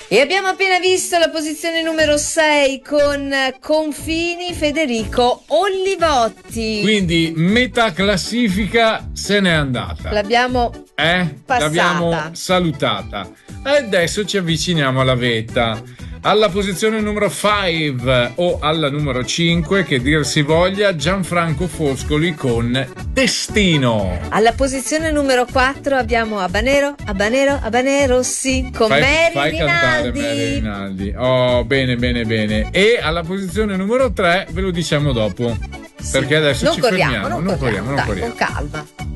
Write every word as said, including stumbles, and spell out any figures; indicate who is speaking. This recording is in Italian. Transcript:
Speaker 1: E abbiamo appena visto la posizione numero sei con Confini, Federico Ollivotti.
Speaker 2: Quindi metà classifica se n'è andata.
Speaker 1: L'abbiamo
Speaker 2: eh?
Speaker 1: passata.
Speaker 2: L'abbiamo salutata. E adesso ci avviciniamo alla vetta. Alla posizione numero cinque o alla numero cinque, che dir si voglia, Gianfranco Foscoli con Destino.
Speaker 1: Alla posizione numero quattro abbiamo Habanero, Habanero, Habanero, sì, con
Speaker 2: fai,
Speaker 1: Mary
Speaker 2: fai cantare Mary Rinaldi. Oh, bene, bene, bene. E alla posizione numero tre ve lo diciamo dopo. Sì. Perché adesso
Speaker 1: non
Speaker 2: ci
Speaker 1: corriamo,
Speaker 2: fermiamo.
Speaker 1: non,
Speaker 2: Non
Speaker 1: corriamo,
Speaker 2: corriamo, non
Speaker 1: dai,
Speaker 2: corriamo.
Speaker 1: con calma.